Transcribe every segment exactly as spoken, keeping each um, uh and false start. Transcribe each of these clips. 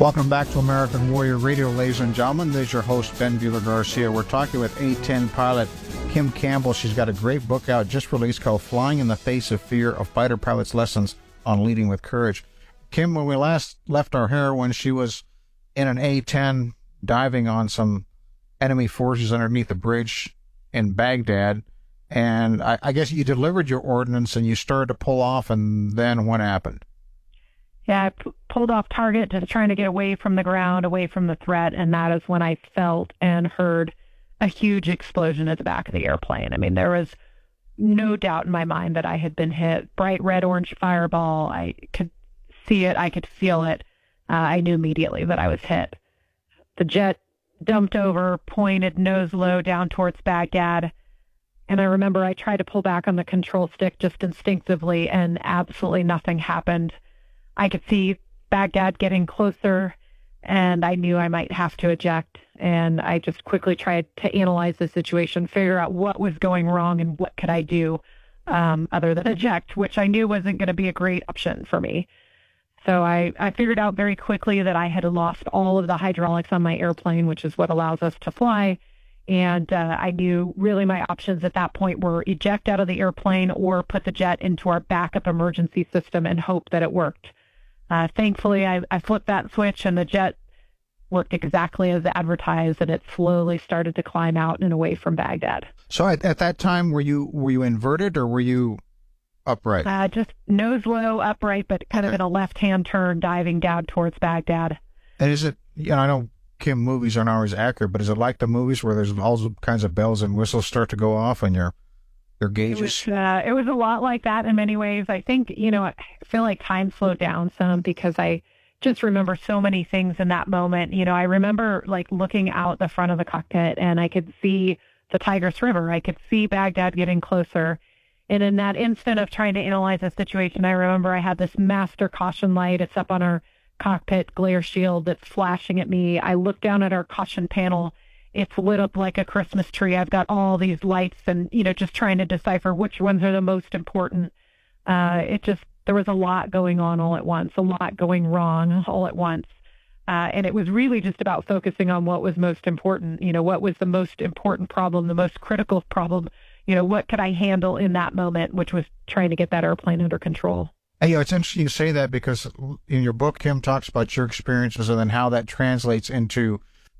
Welcome back to American Warrior Radio, ladies and gentlemen. This is your host, Ben Bueller Garcia. We're talking with A ten pilot Kim Campbell. She's got a great book out, just released, called Flying in the Face of Fear, A Fighter Pilot's Lessons on Leading with Courage. Kim, when we last left our heroine, she was in an A ten diving on some enemy forces underneath a bridge in Baghdad. And I, I guess you delivered your ordnance and you started to pull off, and then what happened? Yeah, I p- pulled off target, just trying to get away from the ground, away from the threat, and that is when I felt and heard a huge explosion at the back of the airplane. I mean, there was no doubt in my mind that I had been hit. Bright red-orange fireball. I could see it. I could feel it. Uh, I knew immediately that I was hit. The jet dumped over, pointed nose low down towards Baghdad, and I remember I tried to pull back on the control stick just instinctively, and absolutely nothing happened. I could see Baghdad getting closer, and I knew I might have to eject. And I just quickly tried to analyze the situation, figure out what was going wrong and what could I do um, other than eject, which I knew wasn't going to be a great option for me. So I, I figured out very quickly that I had lost all of the hydraulics on my airplane, which is what allows us to fly. And uh, I knew really my options at that point were eject out of the airplane or put the jet into our backup emergency system and hope that it worked. Uh, thankfully, I, I flipped that switch and the jet worked exactly as advertised, and it slowly started to climb out and away from Baghdad. So at, at that time, were you were you inverted or were you upright? Uh, just nose low, upright, but kind of in a left-hand turn, diving down towards Baghdad. And is it, you know, I know, Kim, movies aren't always accurate, but is it like the movies where there's all kinds of bells and whistles start to go off and your your gauges? It was, uh, it was a lot like that in many ways. I think, you know, I feel like time slowed down some because I just remember so many things in that moment. You know, I remember like looking out the front of the cockpit and I could see the Tigris River. I could see Baghdad getting closer. And in that instant of trying to analyze the situation, I remember I had this master caution light. It's up on our cockpit glare shield that's flashing at me. I look down at our caution panel. It's lit up like a Christmas tree. I've got all these lights and, you know, just trying to decipher which ones are the most important. Uh, it just, there was a lot going on all at once, a lot going wrong all at once. Uh, and it was really just about focusing on what was most important. You know, what was the most important problem, the most critical problem? You know, what could I handle in that moment, which was trying to get that airplane under control. Hey, you know, it's interesting you say that because in your book, Kim talks about your experiences and then how that translates into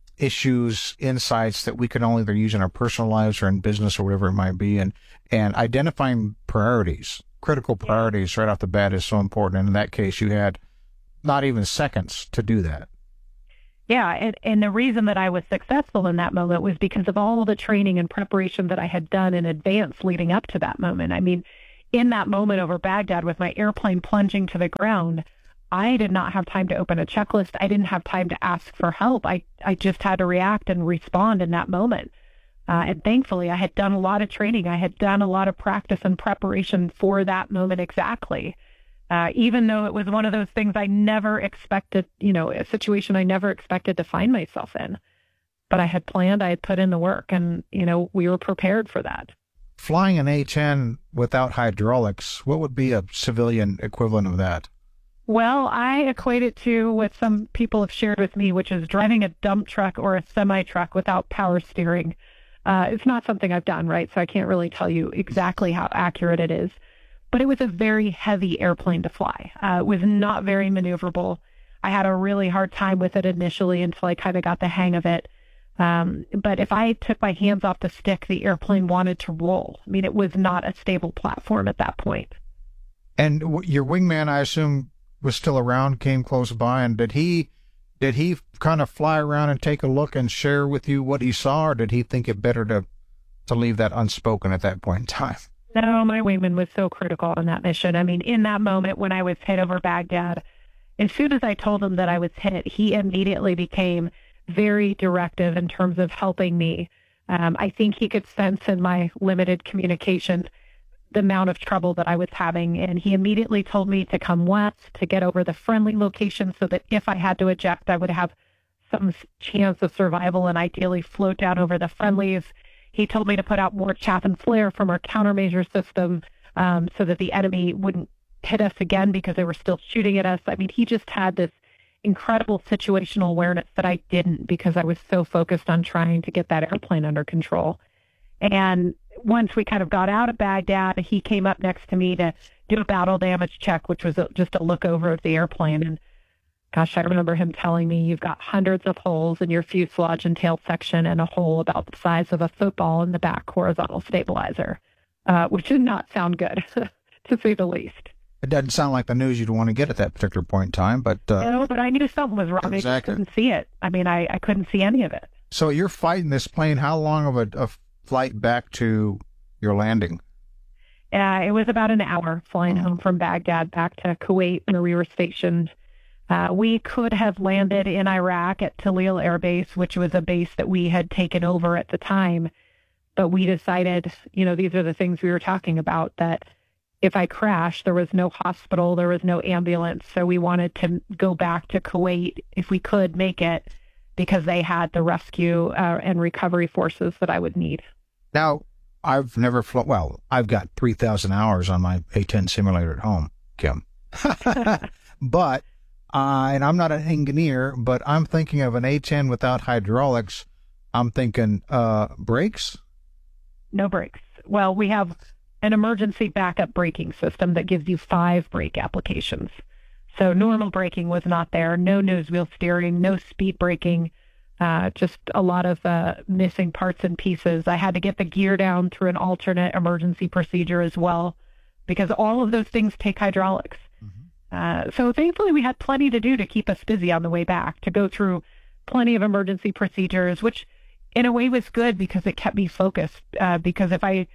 issues, insights that we can only either use in our personal lives or in business or whatever it might be. And, and identifying priorities, critical priorities right off the bat is so important. And in that case, you had not even seconds to do that. Yeah, and, and the reason that I was successful in that moment was because of all the training and preparation that I had done in advance leading up to that moment. I mean, in that moment over Baghdad with my airplane plunging to the ground, I did not have time to open a checklist. I didn't have time to ask for help. I, I just had to react and respond in that moment. Uh, and thankfully, I had done a lot of training. I had done a lot of practice and preparation for that moment exactly. Uh, even though it was one of those things I never expected, you know, a situation I never expected to find myself in. But I had planned, I had put in the work, and, you know, we were prepared for that. Flying an A ten without hydraulics, what would be a civilian equivalent of that? Well, I equate it to what some people have shared with me, which is driving a dump truck or a semi-truck without power steering. Uh, it's not something I've done, right? So I can't really tell you exactly how accurate it is. But it was a very heavy airplane to fly. Uh, it was not very maneuverable. I had a really hard time with it initially until I kind of got the hang of it. Um, but if I took my hands off the stick, the airplane wanted to roll. I mean, it was not a stable platform at that point. And w- your wingman, I assume, was still around, came close by, and did he did he kind of fly around and take a look and share with you what he saw, or did he think it better to to leave that unspoken at that point in time? No, my wingman was so critical on that mission. I mean, in that moment when I was hit over Baghdad, as soon as I told him that I was hit, he immediately became very directive in terms of helping me. Um, I think he could sense in my limited communication the amount of trouble that I was having, and he immediately told me to come west, to get over the friendly location so that if I had to eject, I would have some chance of survival and ideally float down over the friendlies. He told me to put out more chaff and flare from our countermeasure system um, so that the enemy wouldn't hit us again because they were still shooting at us. I mean, he just had this incredible situational awareness that I didn't because I was so focused on trying to get that airplane under control. And once we kind of got out of Baghdad, he came up next to me to do a battle damage check, which was a, just a look over of the airplane. And gosh, I remember him telling me, you've got hundreds of holes in your fuselage and tail section and a hole about the size of a football in the back horizontal stabilizer, uh, which did not sound good, to say the least. It doesn't sound like the news you'd want to get at that particular point in time, but... Uh, no, but I knew something was wrong. Exactly. I just couldn't see it. I mean, I, I couldn't see any of it. So you're fighting this plane. How long of a, a flight back to your landing? Uh, it was about an hour flying home from Baghdad back to Kuwait, where we were stationed. Uh, we could have landed in Iraq at Talil Air Base, which was a base that we had taken over at the time. But we decided, you know, these are the things we were talking about, that if I crashed, there was no hospital, there was no ambulance. So we wanted to go back to Kuwait if we could make it, because they had the rescue uh, and recovery forces that I would need. Now, I've never flown, well, I've got three thousand hours on my A ten simulator at home, Kim. But, uh, and I'm not an engineer, but I'm thinking of an A ten without hydraulics. I'm thinking uh, brakes? No brakes. Well, we have an emergency backup braking system that gives you five brake applications. So normal braking was not there, no nose wheel steering, no speed braking, uh, just a lot of uh, missing parts and pieces. I had to get the gear down through an alternate emergency procedure as well, because all of those things take hydraulics. Mm-hmm. Uh, so thankfully we had plenty to do to keep us busy on the way back, to go through plenty of emergency procedures, which in a way was good because it kept me focused. Uh, because if I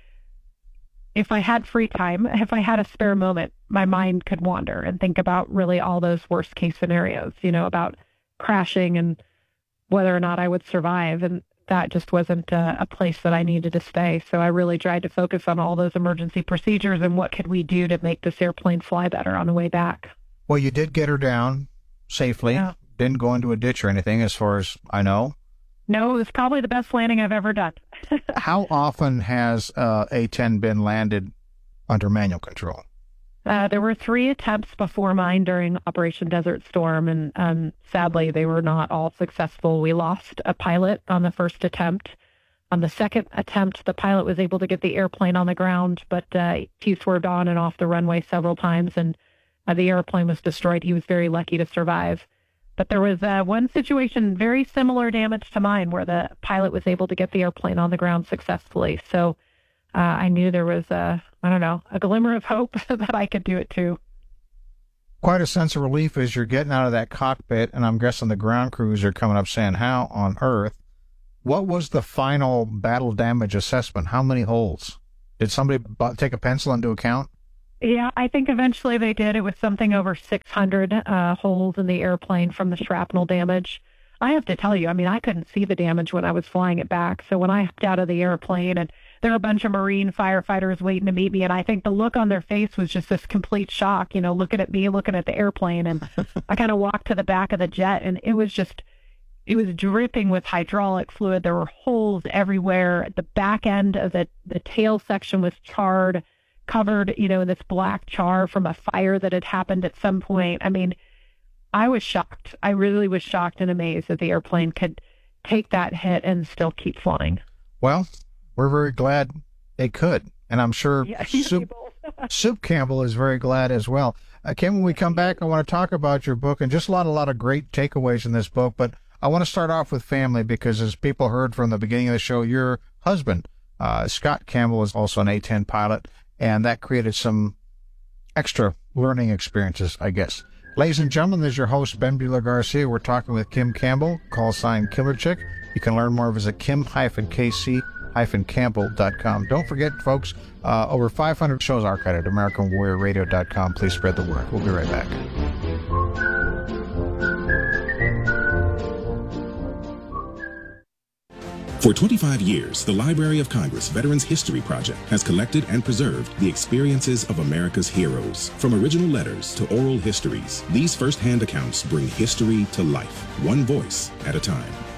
If I had free time, if I had a spare moment, my mind could wander and think about really all those worst case scenarios, you know, about crashing and whether or not I would survive. And that just wasn't a, a place that I needed to stay. So I really tried to focus on all those emergency procedures and what could we do to make this airplane fly better on the way back. Well, you did get her down safely. Yeah. Didn't go into a ditch or anything, as far as I know. No, it was probably the best landing I've ever done. How often has uh, A ten been landed under manual control? Uh, there were three attempts before mine during Operation Desert Storm, and um, sadly, they were not all successful. We lost a pilot on the first attempt. On the second attempt, the pilot was able to get the airplane on the ground, but uh, he swerved on and off the runway several times, and uh, the airplane was destroyed. He was very lucky to survive. But there was uh, one situation, very similar damage to mine, where the pilot was able to get the airplane on the ground successfully. So uh, I knew there was, a, I don't know, a glimmer of hope that I could do it too. Quite a sense of relief as you're getting out of that cockpit, and I'm guessing the ground crews are coming up saying, how on earth? What was the final battle damage assessment? How many holes? Did somebody take a pencil into account? Yeah, I think eventually they did. It was something over six hundred uh, holes in the airplane from the shrapnel damage. I have to tell you, I mean, I couldn't see the damage when I was flying it back. So when I hopped out of the airplane, and there were a bunch of Marine firefighters waiting to meet me, and I think the look on their face was just this complete shock, you know, looking at me, looking at the airplane. And I kind of walked to the back of the jet, and it was just, it was dripping with hydraulic fluid. There were holes everywhere. The back end of the, the tail section was charred, covered, you know, in this black char from a fire that had happened at some point. I mean, I was shocked. I really was shocked and amazed that the airplane could take that hit and still keep flying. Well, we're very glad it could. And I'm sure yeah, Soup, Soup Campbell is very glad as well. Uh, Kim, when we come back, I want to talk about your book and just a lot, a lot of great takeaways in this book. But I want to start off with family, because as people heard from the beginning of the show, your husband, uh, Scott Campbell, is also an A ten pilot. And that created some extra learning experiences, I guess. Ladies and gentlemen, this is your host, Ben Bueller Garcia. We're talking with Kim Campbell, call sign Killer Chick. You can learn more, visit kim dash k c dash campbell dot com. Don't forget, folks, uh, over five hundred shows archived at american warrior radio dot com. Please spread the word. We'll be right back. For twenty-five years, the Library of Congress Veterans History Project has collected and preserved the experiences of America's heroes. From original letters to oral histories, these first-hand accounts bring history to life, one voice at a time.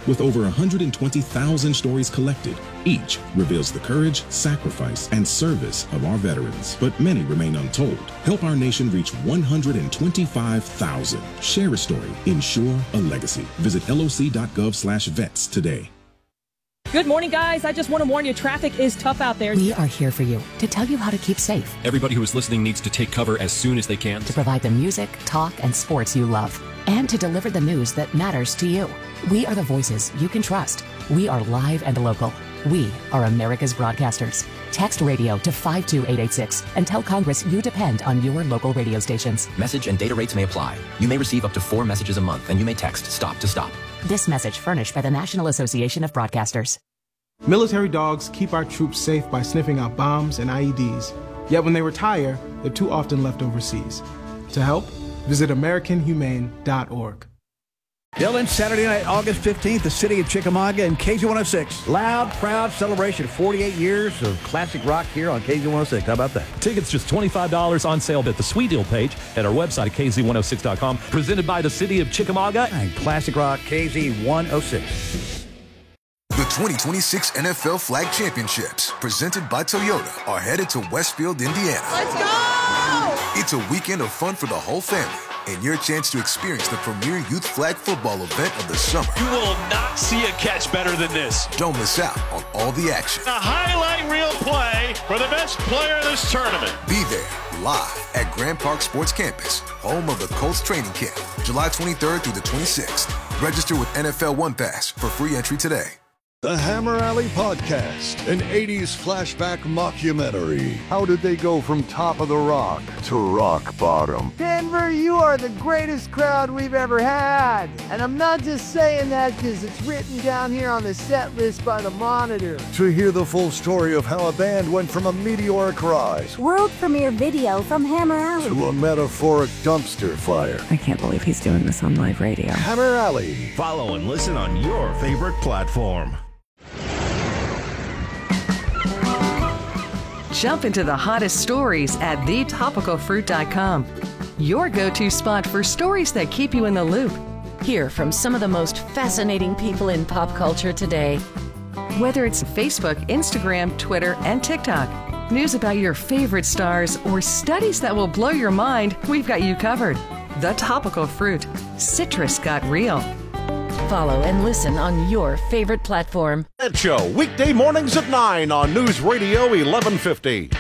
With over one hundred twenty thousand stories collected, each reveals the courage, sacrifice, and service of our veterans. But many remain untold. Help our nation reach one hundred twenty-five thousand. Share a story. Ensure a legacy. Visit L O C dot gov slash vets today. Good morning, guys. I just want to warn you, traffic is tough out there. We are here for you to tell you how to keep safe. Everybody who is listening needs to take cover as soon as they can. To provide the music, talk, and sports you love. And to deliver the news that matters to you. We are the voices you can trust. We are live and local. We are America's broadcasters. Text radio to five two eight eight six and tell Congress you depend on your local radio stations. Message and data rates may apply. You may receive up to four messages a month, and you may text STOP to STOP. This message furnished by the National Association of Broadcasters. Military dogs keep our troops safe by sniffing out bombs and I E Ds. Yet when they retire, they're too often left overseas. To help, visit American Humane dot org. Dylan, Saturday night, August fifteenth, the city of Chickamauga and K Z one oh six. Loud, proud celebration. forty-eight years of classic rock here on K Z one oh six. How about that? Tickets just twenty-five dollars on sale at the Sweet Deal page at our website at K Z one oh six dot com. Presented by the city of Chickamauga and classic rock K Z one oh six. The twenty twenty-six N F L Flag Championships, presented by Toyota, are headed to Westfield, Indiana. Let's go! It's a weekend of fun for the whole family, and your chance to experience the premier youth flag football event of the summer. You will not see a catch better than this. Don't miss out on all the action. A highlight reel play for the best player of this tournament. Be there, live at Grand Park Sports Campus, home of the Colts training camp, July twenty-third through the twenty-sixth. Register with N F L One Pass for free entry today. The Hammer Alley Podcast, an eighties flashback mockumentary. How did they go from top of the rock to rock bottom? Denver, you are the greatest crowd we've ever had. And I'm not just saying that because it's written down here on the set list by the Monitor. To hear the full story of how a band went from a meteoric rise, world premiere video from Hammer Alley, to a metaphoric dumpster fire. I can't believe he's doing this on live radio. Hammer Alley. Follow and listen on your favorite platform. Jump into the hottest stories at the topical fruit dot com. Your go-to spot for stories that keep you in the loop. Hear from some of the most fascinating people in pop culture today. Whether it's Facebook, Instagram, Twitter, and TikTok, news about your favorite stars, or studies that will blow your mind, we've got you covered. The Topical Fruit. Citrus got real. Follow and listen on your favorite platform. That show, weekday mornings at nine on News Radio eleven fifty.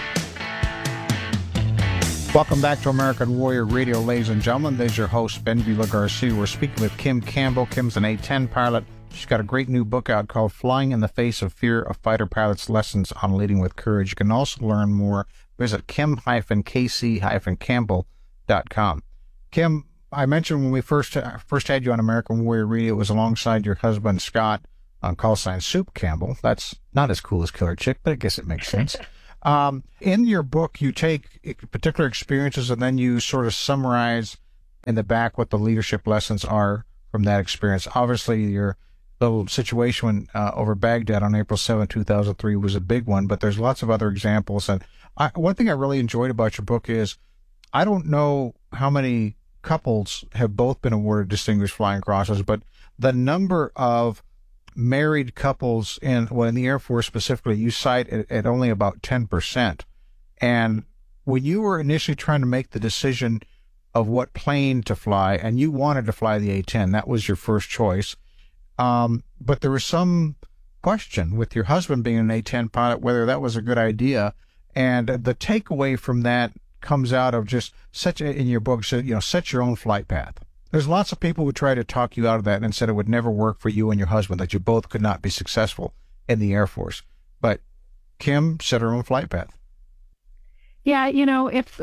Welcome back to American Warrior Radio, ladies and gentlemen. This is your host, Ben Vila Garcia. We're speaking with Kim Campbell. Kim's an A ten pilot. She's got a great new book out called Flying in the Face of Fear, a Fighter Pilot's Lessons on Leading with Courage. You can also learn more. Visit kim k c campbell dot com. Kim, I mentioned when we first first had you on American Warrior Radio, it was alongside your husband, Scott, on call sign Soup Campbell. That's not as cool as Killer Chick, but I guess it makes sense. um, in your book, you take particular experiences and then you sort of summarize in the back what the leadership lessons are from that experience. Obviously, your little situation uh, over Baghdad on April seventh, two thousand three was a big one, but there's lots of other examples. And I, one thing I really enjoyed about your book is I don't know how many couples have both been awarded Distinguished Flying Crosses, but the number of married couples in, well, in the Air Force specifically, you cite at, at only about ten percent. And when you were initially trying to make the decision of what plane to fly, and you wanted to fly the A ten, that was your first choice. Um, but there was some question with your husband being an A ten pilot, whether that was a good idea. And the takeaway from that comes out of just such a, in your book, so, you know, set your own flight path. There's lots of people who try to talk you out of that and said it would never work for you and your husband, that you both could not be successful in the Air Force. But Kim set her own flight path. Yeah, you know, it's,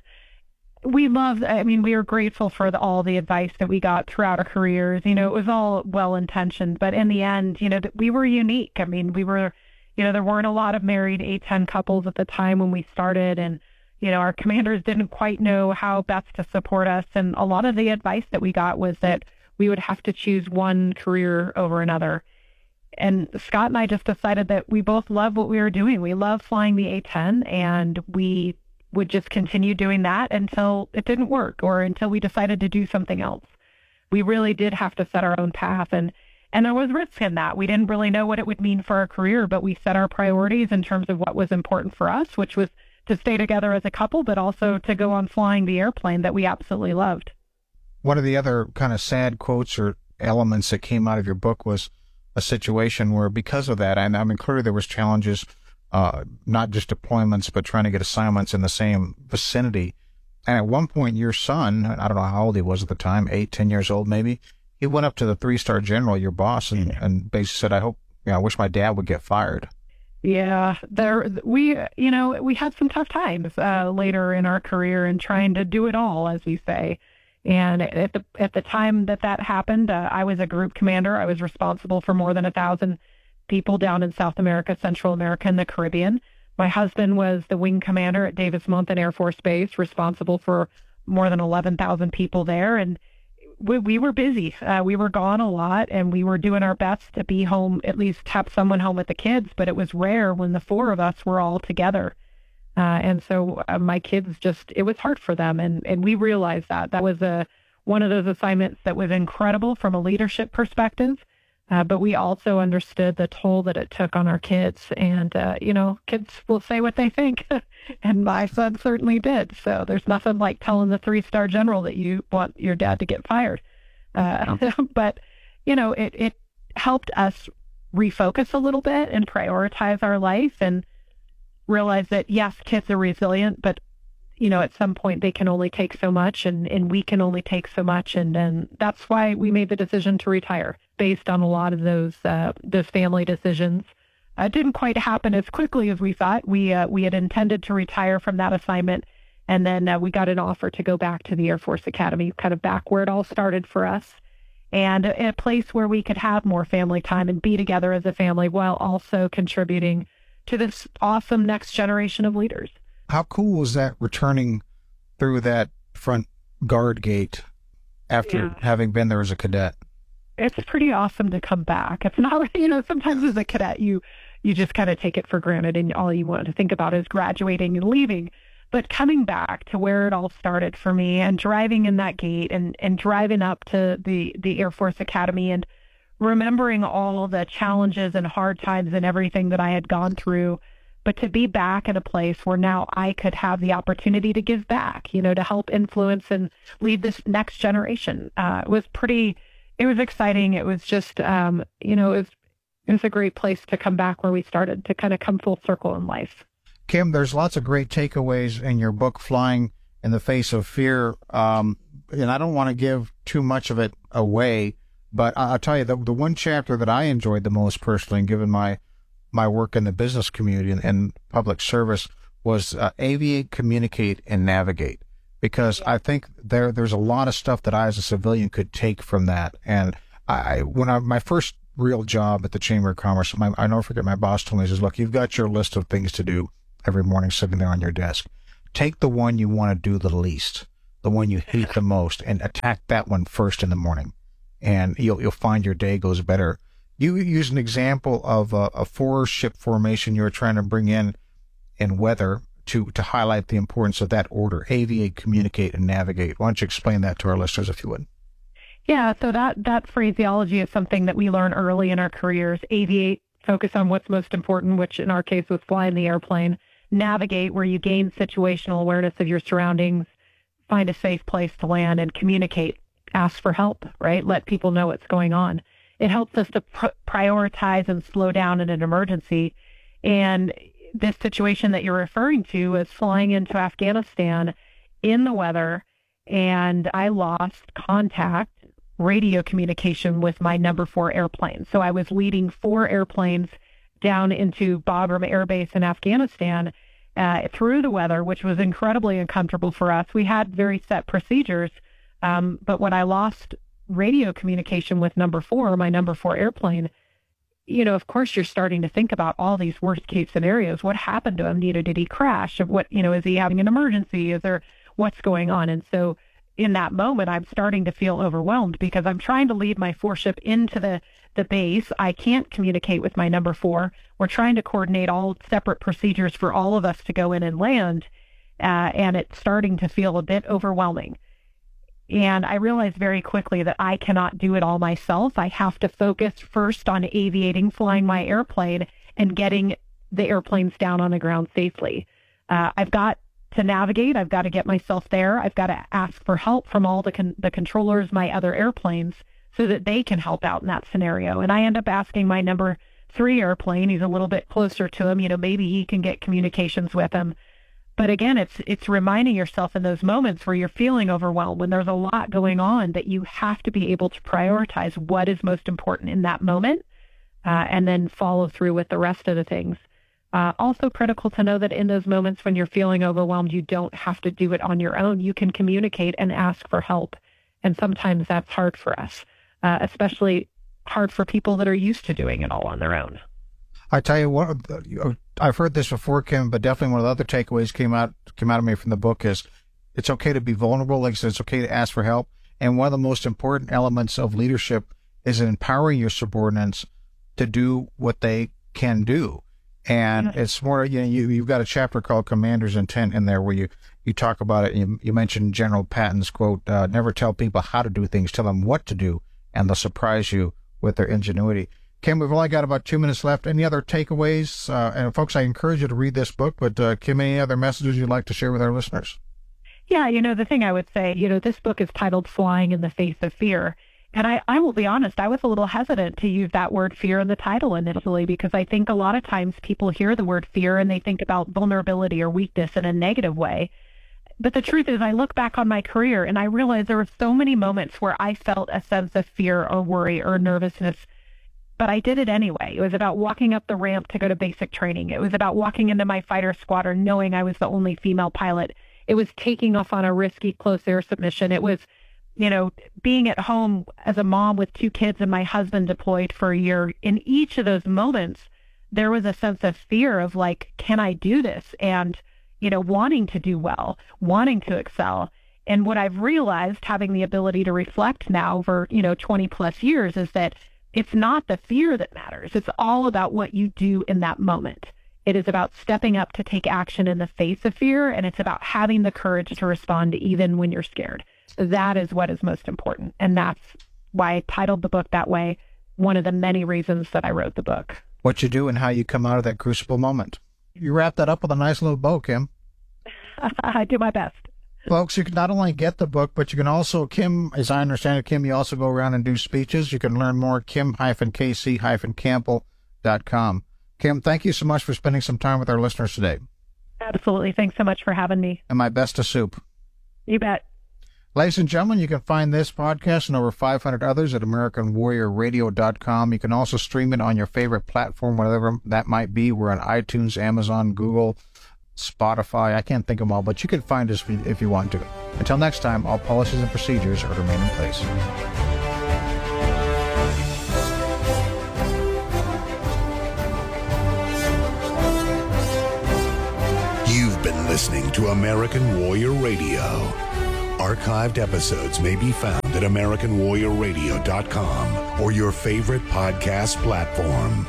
we love, I mean, we were grateful for the, all the advice that we got throughout our careers. You know, it was all well-intentioned, but in the end, you know, we were unique. I mean, we were, you know, there weren't a lot of married A ten couples at the time when we started, and you know, our commanders didn't quite know how best to support us. And a lot of the advice that we got was that we would have to choose one career over another. And Scott and I just decided that we both love what we were doing. We love flying the A ten, and we would just continue doing that until it didn't work or until we decided to do something else. We really did have to set our own path. And And there was risk in that. We didn't really know what it would mean for our career, but we set our priorities in terms of what was important for us, which was to stay together as a couple, but also to go on flying the airplane that we absolutely loved. One of the other kind of sad quotes or elements that came out of your book was a situation where, because of that, and I mean, clearly there was challenges, uh, not just deployments, but trying to get assignments in the same vicinity. And at one point, your son, I don't know how old he was at the time, eight, ten years old maybe, he went up to the three-star general, your boss, and, and basically said, I hope, you know, I wish my dad would get fired. Yeah, there we, you know, we had some tough times uh, later in our career in trying to do it all, as we say. And at the at the time that that happened, uh, I was a group commander. I was responsible for more than a thousand people down in South America, Central America, and the Caribbean. My husband was the wing commander at Davis-Monthan Air Force Base, responsible for more than eleven thousand people there. And we, we were busy. Uh, we were gone a lot, and we were doing our best to be home, at least have someone home with the kids. But it was rare when the four of us were all together. Uh, and so uh, my kids just, it was hard for them. And, and we realized that. That was a, one of those assignments that was incredible from a leadership perspective. Uh, but we also understood the toll that it took on our kids. And, uh, you know, kids will say what they think. And my son certainly did. So there's nothing like telling the three-star general that you want your dad to get fired. Uh, but, you know, it, it helped us refocus a little bit and prioritize our life and realize that, yes, kids are resilient, but, you know, at some point they can only take so much, and, and we can only take so much. And then that's why we made the decision to retire based on a lot of those, uh, those family decisions. Uh, it didn't quite happen as quickly as we thought. We, uh, we had intended to retire from that assignment, and then uh, we got an offer to go back to the Air Force Academy, kind of back where it all started for us, and a, a place where we could have more family time and be together as a family while also contributing to this awesome next generation of leaders. How cool was that, returning through that front guard gate after yeah. having been there as a cadet? It's pretty awesome to come back. It's not, you know, sometimes as a cadet, you, you just kind of take it for granted and all you want to think about is graduating and leaving. But coming back to where it all started for me and driving in that gate and, and driving up to the, the Air Force Academy and remembering all the challenges and hard times and everything that I had gone through, but to be back in a place where now I could have the opportunity to give back, you know, to help influence and lead this next generation. Uh, it was pretty, it was exciting. It was just, um, you know, it was, it was a great place to come back where we started, to kind of come full circle in life. Kim, there's lots of great takeaways in your book, Flying in the Face of Fear. Um, and I don't want to give too much of it away, but I'll tell you, the, the one chapter that I enjoyed the most personally, given my my work in the business community and, and public service, was uh, Aviate, Communicate, and Navigate. Because I think there there's a lot of stuff that I as a civilian could take from that. And I when I my first real job at the Chamber of Commerce, my, I never forget, my boss told me, he says, look, you've got your list of things to do every morning sitting there on your desk. Take the one you want to do the least, the one you hate the most, and attack that one first in the morning. And you'll you'll find your day goes better. You use an example of a, a four-ship formation you were trying to bring in in weather to, to highlight the importance of that order: aviate, communicate, and navigate. Why don't you explain that to our listeners, if you would? Yeah, so that, that phraseology is something that we learn early in our careers. Aviate, focus on what's most important, which in our case was flying the airplane. Navigate, where you gain situational awareness of your surroundings, find a safe place to land, and communicate. Ask for help, right? Let people know what's going on. It helps us to pr- prioritize and slow down in an emergency. And this situation that you're referring to is flying into Afghanistan in the weather, and I lost contact, radio communication with my number four airplane. So I was leading four airplanes down into Bagram Air Base in Afghanistan uh, through the weather, which was incredibly uncomfortable for us. We had very set procedures, um, but when I lost radio communication with number four, my number four airplane, you know, of course, you're starting to think about all these worst case scenarios. What happened to him? You know, did he crash? What, you know, is he having an emergency? Is there, what's going on? And so in that moment, I'm starting to feel overwhelmed because I'm trying to lead my four ship into the, the base. I can't communicate with my number four. We're trying to coordinate all separate procedures for all of us to go in and land. Uh, and it's starting to feel a bit overwhelming. And I realized very quickly that I cannot do it all myself. I have to focus first on aviating, flying my airplane, and getting the airplanes down on the ground safely. Uh, I've got to navigate. I've got to get myself there. I've got to ask for help from all the con- the controllers, my other airplanes, so that they can help out in that scenario. And I end up asking my number three airplane. He's a little bit closer to him. You know, maybe he can get communications with him. But again, it's it's reminding yourself in those moments where you're feeling overwhelmed, when there's a lot going on, that you have to be able to prioritize what is most important in that moment, uh, and then follow through with the rest of the things. Uh, also critical to know that in those moments when you're feeling overwhelmed, you don't have to do it on your own. You can communicate and ask for help. And sometimes that's hard for us, uh, especially hard for people that are used to doing it all on their own. I tell you what, I've heard this before, Kim, but definitely one of the other takeaways came out came out of me from the book is it's okay to be vulnerable. Like I said, it's okay to ask for help. And one of the most important elements of leadership is empowering your subordinates to do what they can do. And yeah. it's more, you know, you, you've got a chapter called Commander's Intent in there where you, you talk about it. You, you mentioned General Patton's quote, uh, never tell people how to do things, tell them what to do, and they'll surprise you with their ingenuity. Kim, we've only got about two minutes left. Any other takeaways? Uh, and folks, I encourage you to read this book, but uh, Kim, any other messages you'd like to share with our listeners? Yeah, you know, the thing I would say, you know, this book is titled Flying in the Face of Fear. And I, I will be honest, I was a little hesitant to use that word fear in the title initially, because I think a lot of times people hear the word fear and they think about vulnerability or weakness in a negative way. But the truth is, I look back on my career and I realize there were so many moments where I felt a sense of fear or worry or nervousness, but I did it anyway. It was about walking up the ramp to go to basic training. It was about walking into my fighter squadron knowing I was the only female pilot. It was taking off on a risky close air submission. It was, you know, being at home as a mom with two kids and my husband deployed for a year. In each of those moments, there was a sense of fear of like, can I do this? And, you know, wanting to do well, wanting to excel. And what I've realized, having the ability to reflect now for, you know, twenty plus years, is that it's not the fear that matters. It's all about what you do in that moment. It is about stepping up to take action in the face of fear, and it's about having the courage to respond even when you're scared. That is what is most important, and that's why I titled the book that way, one of the many reasons that I wrote the book. What you do and how you come out of that crucible moment. You wrap that up with a nice little bow, Kim. I do my best. Folks, you can not only get the book, but you can also, Kim, as I understand it, Kim, you also go around and do speeches. You can learn more at kim dash k c dash campbell dot com. Kim, thank you so much for spending some time with our listeners today. Absolutely. Thanks so much for having me. And my best to Soup. You bet. Ladies and gentlemen, you can find this podcast and over five hundred others at american warrior radio dot com. You can also stream it on your favorite platform, whatever that might be. We're on iTunes, Amazon, Google, Spotify. I can't think of them all, but you can find us if you want to. Until next time, all policies and procedures are to remain in place. You've been listening to American Warrior Radio. Archived episodes may be found at american warrior radio dot com or your favorite podcast platform.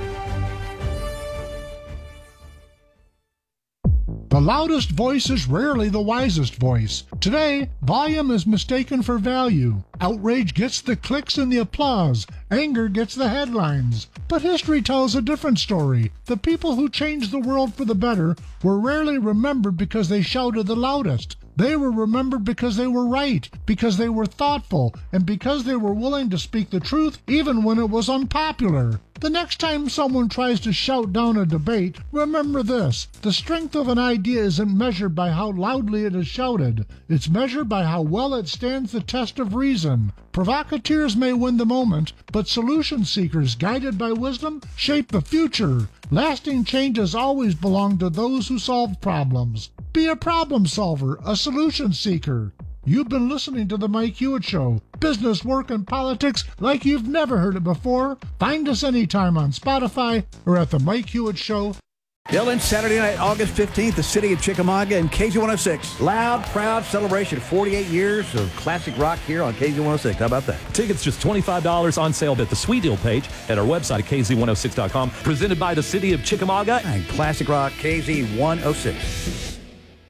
The loudest voice is rarely the wisest voice. Today, volume is mistaken for value. Outrage gets the clicks and the applause. Anger gets the headlines. But history tells a different story. The people who changed the world for the better were rarely remembered because they shouted the loudest. They were remembered because they were right, because they were thoughtful, and because they were willing to speak the truth even when it was unpopular. The next time someone tries to shout down a debate, remember this: the strength of an idea isn't measured by how loudly it is shouted. It's measured by how well it stands the test of reason. Provocateurs may win the moment, but solution seekers, guided by wisdom, shape the future. Lasting changes always belong to those who solve problems. Be a problem solver, a solution seeker. You've been listening to The Mike Hewitt Show. Business, work, and politics like you've never heard it before. Find us anytime on Spotify or at The Mike Hewitt Show. Dylan, Saturday night, August fifteenth, the city of Chickamauga and K Z one oh six. Loud, proud celebration. forty-eight years of classic rock here on K Z one oh six. How about that? Tickets just twenty-five dollars on sale at the Sweet Deal page at our website at k z one oh six dot com. Presented by the city of Chickamauga and classic rock K Z one oh six.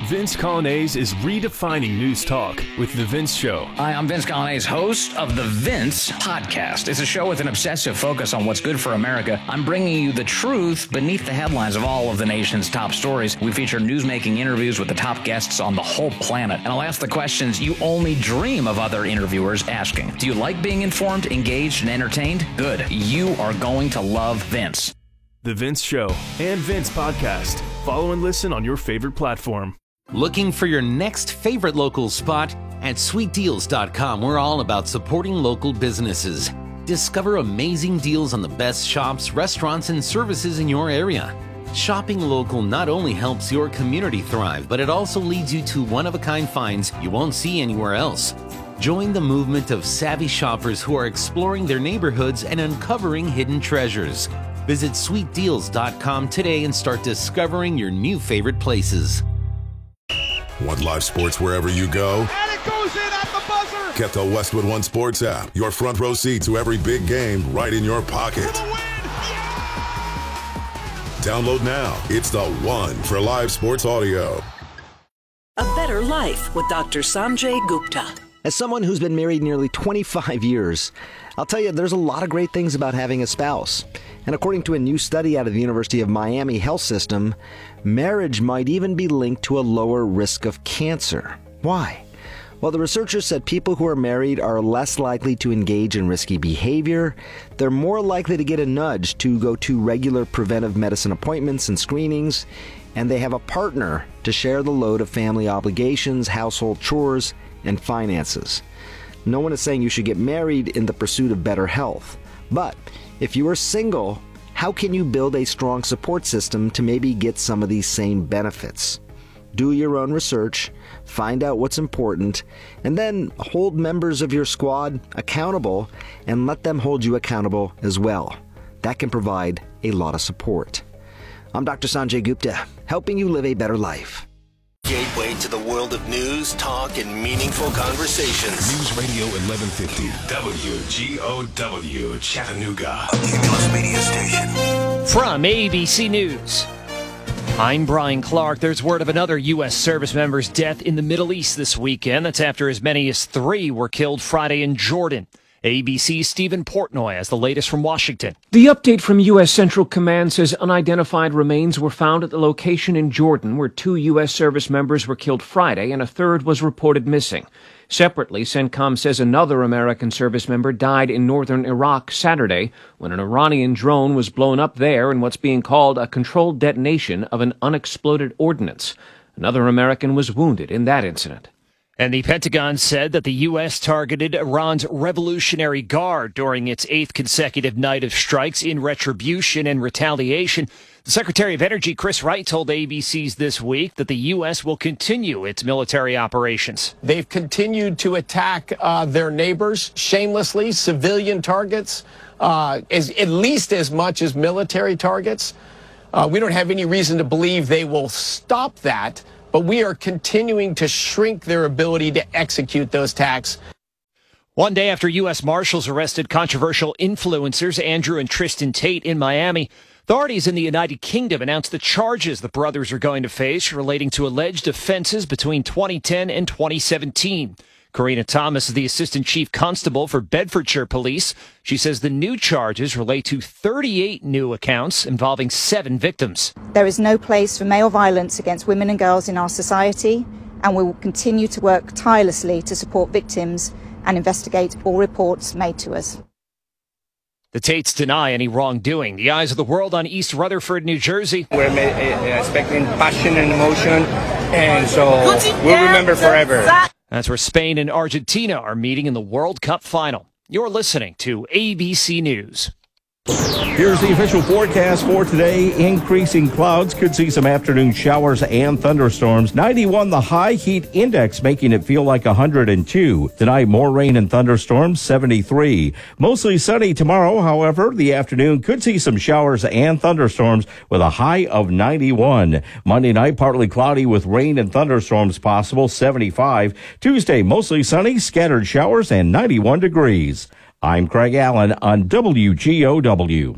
Vince Colonnese is redefining news talk with The Vince Show. Hi, I'm Vince Colonnese, host of The Vince Podcast. It's a show with an obsessive focus on what's good for America. I'm bringing you the truth beneath the headlines of all of the nation's top stories. We feature newsmaking interviews with the top guests on the whole planet. And I'll ask the questions you only dream of other interviewers asking. Do you like being informed, engaged, and entertained? Good. You are going to love Vince. The Vince Show and Vince Podcast. Follow and listen on your favorite platform. Looking for your next favorite local spot? At sweet deals dot com, we're all about supporting local businesses. Discover amazing deals on the best shops, restaurants, and services in your area. Shopping local not only helps your community thrive, but it also leads you to one-of-a-kind finds you won't see anywhere else. Join the movement of savvy shoppers who are exploring their neighborhoods and uncovering hidden treasures. Visit sweet deals dot com today and start discovering your new favorite places. Want live sports wherever you go? And it goes in at the buzzer! Get the Westwood One Sports app. Your front row seat to every big game right in your pocket. For the win! Yeah! Download now. It's the one for live sports audio. A better life with Doctor Sanjay Gupta. As someone who's been married nearly twenty-five years, I'll tell you there's a lot of great things about having a spouse. And according to a new study out of the University of Miami Health System, marriage might even be linked to a lower risk of cancer. Why? Well, the researchers said people who are married are less likely to engage in risky behavior, they're more likely to get a nudge to go to regular preventive medicine appointments and screenings, and they have a partner to share the load of family obligations, household chores, and finances. No one is saying you should get married in the pursuit of better health. But if you are single, how can you build a strong support system to maybe get some of these same benefits? Do your own research, find out what's important, and then hold members of your squad accountable and let them hold you accountable as well. That can provide a lot of support. I'm Doctor Sanjay Gupta, helping you live a better life. Gateway to the world of news, talk, and meaningful conversations. News Radio eleven fifty, W G O W, Chattanooga. A Cumulus media station. From A B C News, I'm Brian Clark. There's word of another U S service member's death in the Middle East this weekend. That's after as many as three were killed Friday in Jordan. A B C's Stephen Portnoy has the latest from Washington. The update from U S Central Command says unidentified remains were found at the location in Jordan where two U S service members were killed Friday and a third was reported missing. Separately, CENTCOM says another American service member died in northern Iraq Saturday when an Iranian drone was blown up there in what's being called a controlled detonation of an unexploded ordnance. Another American was wounded in that incident. And the Pentagon said that the U S targeted Iran's Revolutionary Guard during its eighth consecutive night of strikes in retribution and retaliation. The Secretary of Energy, Chris Wright, told A B C's This Week that the U S will continue its military operations. They've continued to attack uh, their neighbors shamelessly, civilian targets, uh, as, at least as much as military targets. Uh, we don't have any reason to believe they will stop that. But we are continuing to shrink their ability to execute those attacks. One day after U S Marshals arrested controversial influencers Andrew and Tristan Tate in Miami, authorities in the United Kingdom announced the charges the brothers are going to face relating to alleged offenses between twenty ten and twenty seventeen. Karina Thomas is the Assistant Chief Constable for Bedfordshire Police. She says the new charges relate to thirty-eight new accounts involving seven victims. There is no place for male violence against women and girls in our society, and we will continue to work tirelessly to support victims and investigate all reports made to us. The Tates deny any wrongdoing. The eyes of the world on East Rutherford, New Jersey. We're expecting passion and emotion, and so we'll remember forever. That's where Spain and Argentina are meeting in the World Cup final. You're listening to A B C News. Here's the official forecast for today. Increasing clouds, could see some afternoon showers and thunderstorms. ninety-one the high, heat index making it feel like one hundred two. Tonight, more rain and thunderstorms, seventy-three. Mostly sunny tomorrow, however, the afternoon could see some showers and thunderstorms with a high of ninety-one. Monday night, partly cloudy with rain and thunderstorms possible, seventy-five. Tuesday, mostly sunny, scattered showers and ninety-one degrees. I'm Craig Allen on W G O W.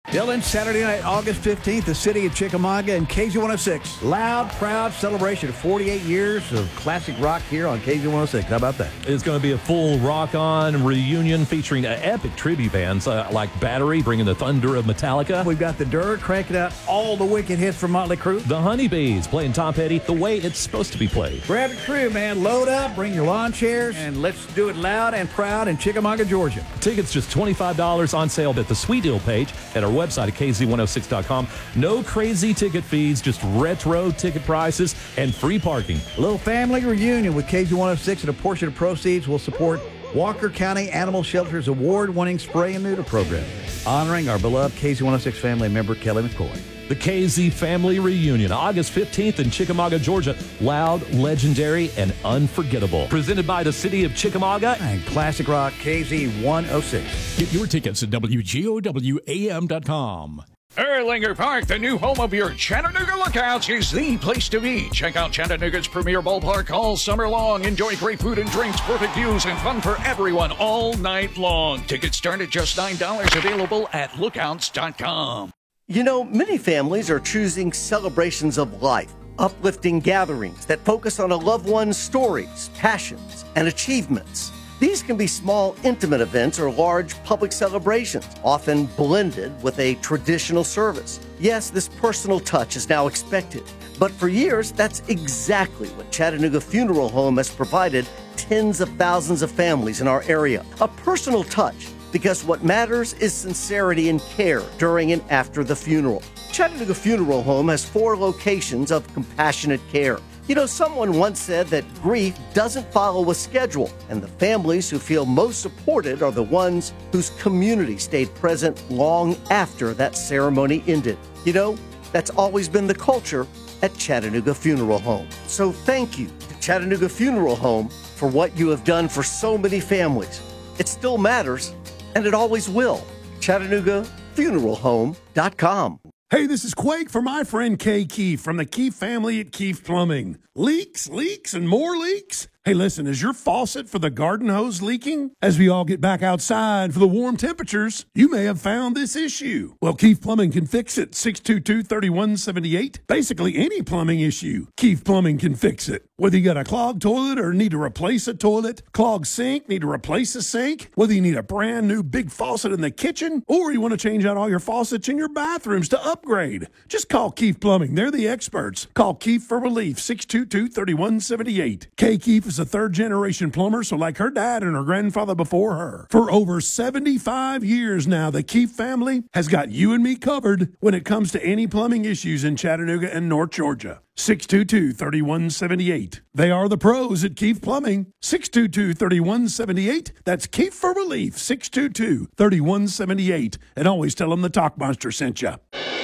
Dylan, Saturday night, August fifteenth, the city of Chickamauga and K Z one oh six. Loud, proud celebration of forty-eight years of classic rock here on K Z one oh six. How about that? It's going to be a full rock-on reunion featuring uh, epic tribute bands uh, like Battery, bringing the thunder of Metallica. We've got the Dirt cranking out all the wicked hits from Motley Crue. The Honeybees playing Tom Petty the way it's supposed to be played. Grab your crew, man. Load up, bring your lawn chairs, and let's do it loud and proud in Chickamauga, Georgia. Tickets just twenty-five dollars on sale at the Sweet Deal page at our website at K Z one oh six dot com. No crazy ticket fees, just retro ticket prices and free parking. A little family reunion with K Z one oh six, and a portion of proceeds will support Walker County Animal Shelter's award-winning spray and neuter program, honoring our beloved K Z one oh six family member, Kelly McCoy. The K Z Family Reunion, August fifteenth in Chickamauga, Georgia. Loud, legendary, and unforgettable. Presented by the city of Chickamauga and Classic Rock K Z one oh six. Get your tickets at W G O W A M dot com. Erlanger Park, the new home of your Chattanooga Lookouts, is the place to be. Check out Chattanooga's premier ballpark all summer long. Enjoy great food and drinks, perfect views, and fun for everyone all night long. Tickets start at just nine dollars, available at lookouts dot com. You know, many families are choosing celebrations of life, uplifting gatherings that focus on a loved one's stories, passions, and achievements. These can be small, intimate events or large public celebrations, often blended with a traditional service. Yes, this personal touch is now expected, but for years, that's exactly what Chattanooga Funeral Home has provided tens of thousands of families in our area. A personal touch, because what matters is sincerity and care during and after the funeral. Chattanooga Funeral Home has four locations of compassionate care. You know, someone once said that grief doesn't follow a schedule, and the families who feel most supported are the ones whose community stayed present long after that ceremony ended. You know, that's always been the culture at Chattanooga Funeral Home. So thank you to Chattanooga Funeral Home for what you have done for so many families. It still matters, and it always will. Chattanooga Funeral Home dot com. Hey, this is Quake for my friend Kay Keefe from the Keefe family at Keefe Plumbing. Leaks, leaks, and more leaks? Hey, listen, is your faucet for the garden hose leaking? As we all get back outside for the warm temperatures, you may have found this issue. Well, Keefe Plumbing can fix it. six two two, three one seven eight. Basically, any plumbing issue, Keefe Plumbing can fix it. Whether you got a clogged toilet or need to replace a toilet, clogged sink, need to replace a sink, whether you need a brand new big faucet in the kitchen, or you want to change out all your faucets in your bathrooms to upgrade, just call Keefe Plumbing. They're the experts. Call Keefe for relief, six two two, three one seven eight. Kay Keefe is a third-generation plumber, so like her dad and her grandfather before her. For over seventy-five years now, the Keefe family has got you and me covered when it comes to any plumbing issues in Chattanooga and North Georgia. six two two, three one seven eight. They are the pros at Keefe Plumbing. six two two, three one seven eight. That's Keefe for relief, six two two, three one seven eight. And always tell them the Talk Monster sent you.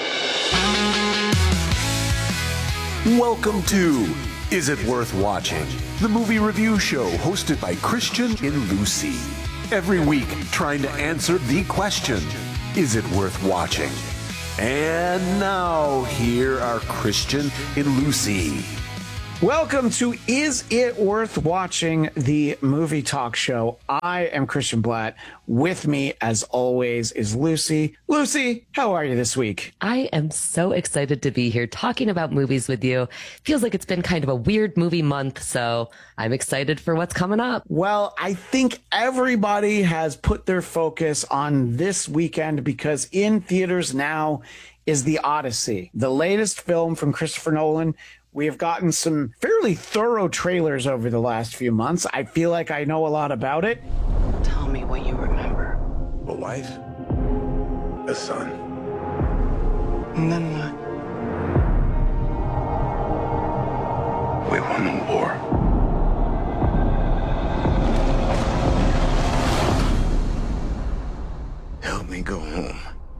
Welcome to Is It Worth Watching? The movie review show hosted by Christian and Lucy. Every week, trying to answer the question, is it worth watching? And now, here are Christian and Lucy. Welcome to Is It Worth Watching, the movie talk show. I am Christian Blatt. With me, as always, is Lucy. Lucy, how are you this week? I am so excited to be here talking about movies with you. Feels like it's been kind of a weird movie month, so I'm excited for what's coming up. Well, I think everybody has put their focus on this weekend because in theaters now is The Odyssey, the latest film from Christopher Nolan. We have gotten some fairly thorough trailers over the last few months. I feel like I know a lot about it. Tell me what you remember. A wife, a son. And then what? We won the war. Help me go home.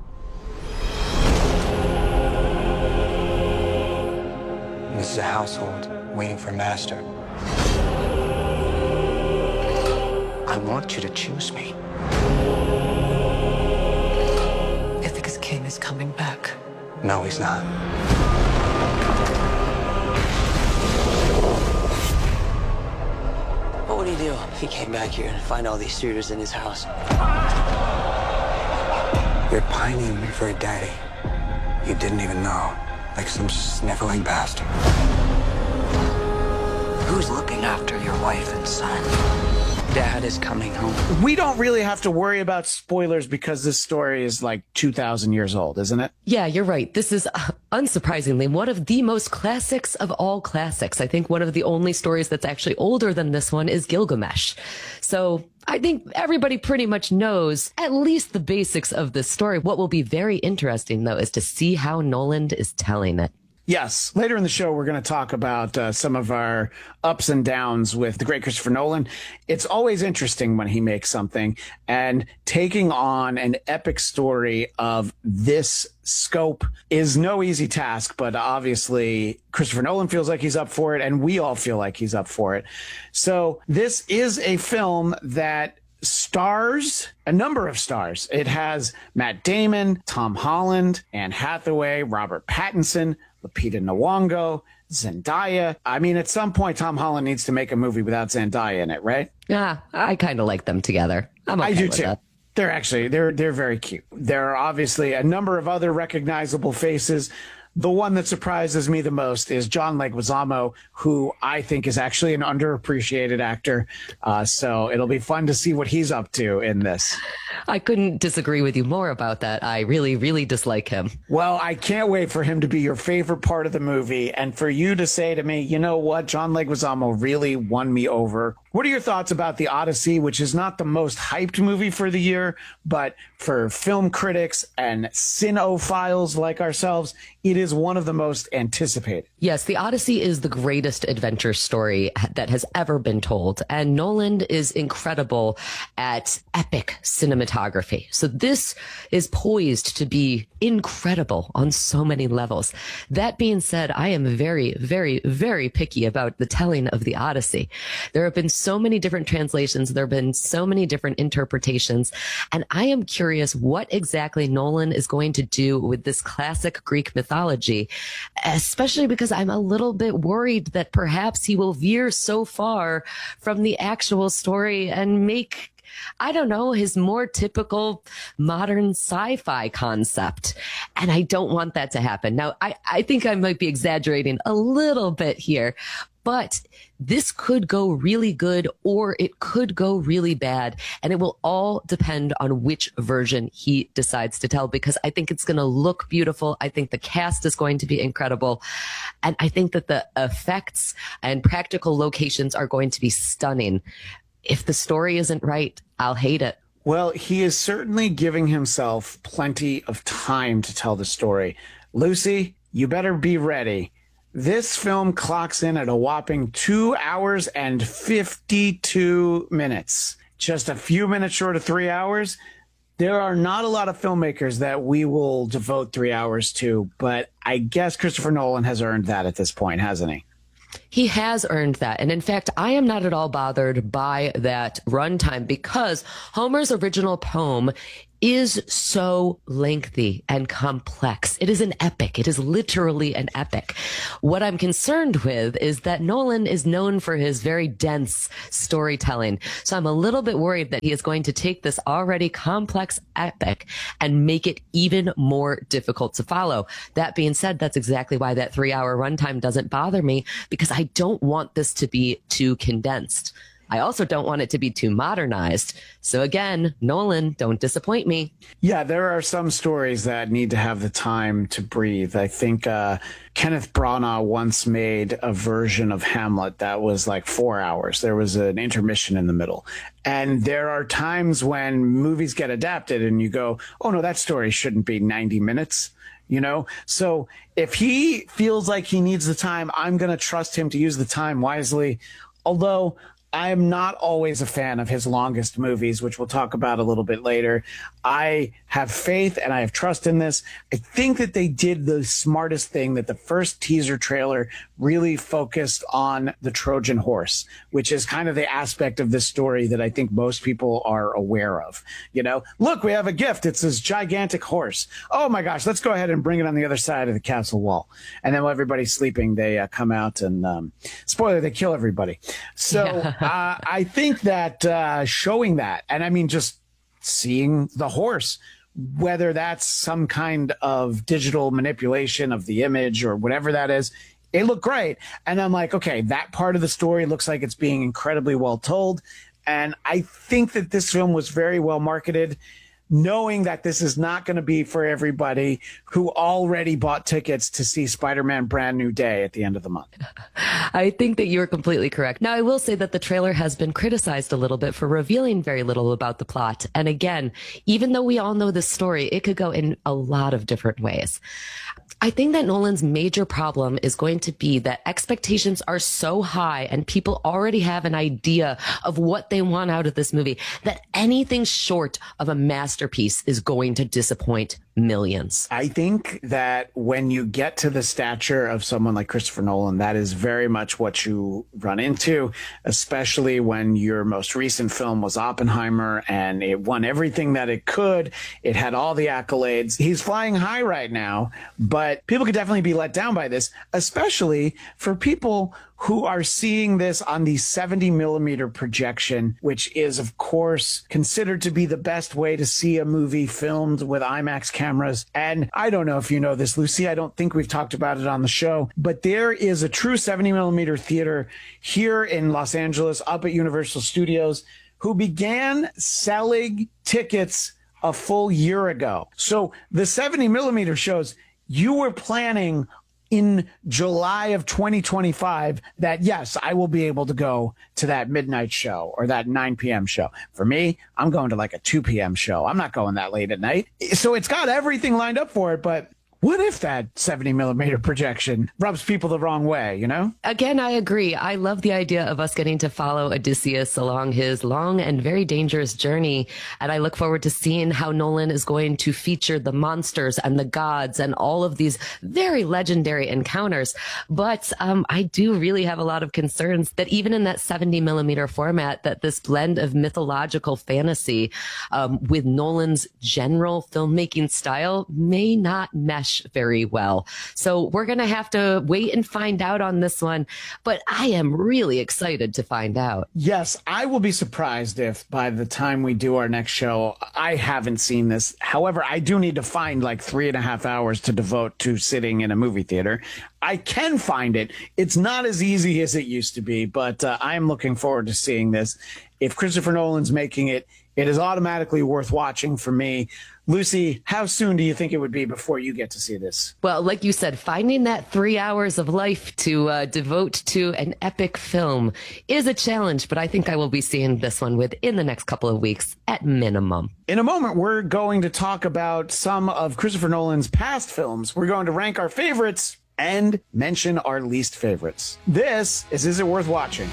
This is a household waiting for master. I want you to choose me. Ithaca's king is coming back. No, he's not. What would he do if he came back here and find all these suitors in his house? You're pining for a daddy you didn't even know, like some sniveling bastard. Who's looking after your wife and son? Dad is coming home. We don't really have to worry about spoilers because this story is like two thousand years old, isn't it? Yeah, you're right. This is, uh, unsurprisingly, one of the most classics of all classics. I think one of the only stories that's actually older than this one is Gilgamesh. So I think everybody pretty much knows at least the basics of this story. What will be very interesting, though, is to see how Nolan is telling it. Yes. Later in the show, we're going to talk about uh, some of our ups and downs with the great Christopher Nolan. It's always interesting when he makes something, and taking on an epic story of this scope is no easy task, but obviously Christopher Nolan feels like he's up for it, and we all feel like he's up for it. So this is a film that stars a number of stars. It has Matt Damon, Tom Holland, Anne Hathaway, Robert Pattinson, Lupita Nyong'o, Zendaya. I mean, at some point, Tom Holland needs to make a movie without Zendaya in it, right? Yeah, I kind of like them together. I'm okay I do with too. that. They're actually, they're, they're very cute. There are obviously a number of other recognizable faces. The one that surprises me the most is John Leguizamo, who I think is actually an underappreciated actor. Uh, so it'll be fun to see what he's up to in this. I couldn't disagree with you more about that. I really, really dislike him. Well, I can't wait for him to be your favorite part of the movie and for you to say to me, you know what, John Leguizamo really won me over. What are your thoughts about The Odyssey, which is not the most hyped movie for the year, but for film critics and cinephiles like ourselves, it is one of the most anticipated? Yes, The Odyssey is the greatest adventure story that has ever been told, and Nolan is incredible at epic cinematography. So this is poised to be incredible on so many levels. That being said, I am very, very, very picky about the telling of The Odyssey. There have been so many different translations. There have been so many different interpretations. And I am curious what exactly Nolan is going to do with this classic Greek mythology, especially because I'm a little bit worried that perhaps he will veer so far from the actual story and make, I don't know, his more typical modern sci-fi concept. And I don't want that to happen. Now, I, I think I might be exaggerating a little bit here, but this could go really good or it could go really bad. And it will all depend on which version he decides to tell, because I think it's going to look beautiful. I think the cast is going to be incredible. And I think that the effects and practical locations are going to be stunning. If the story isn't right, I'll hate it. Well, he is certainly giving himself plenty of time to tell the story. Lucy, you better be ready. This film clocks in at a whopping two hours and fifty-two minutes. Just a few minutes short of three hours. There are not a lot of filmmakers that we will devote three hours to, but I guess Christopher Nolan has earned that at this point, hasn't he? He has earned that. And in fact, I am not at all bothered by that runtime because Homer's original poem is so lengthy and complex. It is an epic. It is literally an epic. What I'm concerned with is that Nolan is known for his very dense storytelling. So I'm a little bit worried that he is going to take this already complex epic and make it even more difficult to follow. That being said, that's exactly why that three hour runtime doesn't bother me, because I don't want this to be too condensed. I also don't want it to be too modernized. So again, Nolan, don't disappoint me. Yeah, there are some stories that need to have the time to breathe. I think uh, Kenneth Branagh once made a version of Hamlet that was like four hours. There was an intermission in the middle. And there are times when movies get adapted and you go, oh, no, that story shouldn't be ninety minutes. You know, so if he feels like he needs the time, I'm going to trust him to use the time wisely. Although I am not always a fan of his longest movies, which we'll talk about a little bit later. I have faith and I have trust in this. I think that they did the smartest thing, that the first teaser trailer really focused on the Trojan horse, which is kind of the aspect of this story that I think most people are aware of. You know, look, we have a gift. It's this gigantic horse. Oh my gosh, let's go ahead and bring it on the other side of the castle wall. And then while everybody's sleeping, they uh, come out and, um, spoiler, they kill everybody. So uh, I think that uh, showing that, and I mean, just seeing the horse whether that's some kind of digital manipulation of the image or whatever that is. It looked great. And I'm like, okay, that part of the story looks like it's being incredibly well told. And I think that this film was very well marketed, knowing that this is not going to be for everybody who already bought tickets to see Spider-Man Brand New Day at the end of the month. I think that you're completely correct. Now, I will say that the trailer has been criticized a little bit for revealing very little about the plot. And again, even though we all know this story, it could go in a lot of different ways. I think that Nolan's major problem is going to be that expectations are so high and people already have an idea of what they want out of this movie that anything short of a masterpiece is going to disappoint millions. I think that when you get to the stature of someone like Christopher Nolan, that is very much what you run into, especially when your most recent film was Oppenheimer and it won everything that it could. It had all the accolades. He's flying high right now, but people could definitely be let down by this, especially for people who are seeing this on the seventy millimeter projection, which is, of course, considered to be the best way to see a movie filmed with IMAX cameras. And I don't know if you know this, Lucy, I don't think we've talked about it on the show, but there is a true seventy millimeter theater here in Los Angeles, up at Universal Studios, who began selling tickets a full year ago. So the seventy millimeter shows, you were planning in July of twenty twenty-five that, yes, I will be able to go to that midnight show or that nine p.m. show. For me, I'm going to like a two p.m. show. I'm not going that late at night. So it's got everything lined up for it, but what if that seventy millimeter projection rubs people the wrong way, you know? Again, I agree. I love the idea of us getting to follow Odysseus along his long and very dangerous journey. And I look forward to seeing how Nolan is going to feature the monsters and the gods and all of these very legendary encounters. But um, I do really have a lot of concerns that even in that seventy millimeter format, that this blend of mythological fantasy um, with Nolan's general filmmaking style may not mesh very well. So we're going to have to wait and find out on this one, but I am really excited to find out. Yes, I will be surprised if by the time we do our next show, I haven't seen this. However, I do need to find like three and a half hours to devote to sitting in a movie theater. I can find it. It's not as easy as it used to be, but uh, I'm looking forward to seeing this. If Christopher Nolan's making it, it is automatically worth watching for me. Lucy, how soon do you think it would be before you get to see this? Well, like you said, finding that three hours of life to uh, devote to an epic film is a challenge, but I think I will be seeing this one within the next couple of weeks at minimum. In a moment, we're going to talk about some of Christopher Nolan's past films. We're going to rank our favorites and mention our least favorites. This is Is It Worth Watching?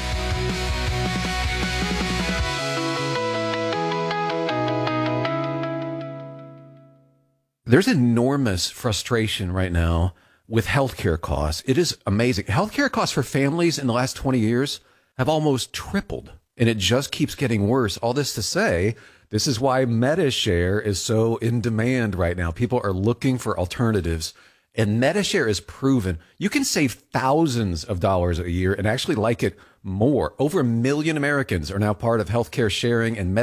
There's enormous frustration right now with healthcare costs. It is amazing. Healthcare costs for families in the last twenty years have almost tripled, and it just keeps getting worse. All this to say, this is why MediShare is so in demand right now. People are looking for alternatives, and MediShare is proven. You can save thousands of dollars a year and actually like it more. Over a million Americans are now part of healthcare sharing, and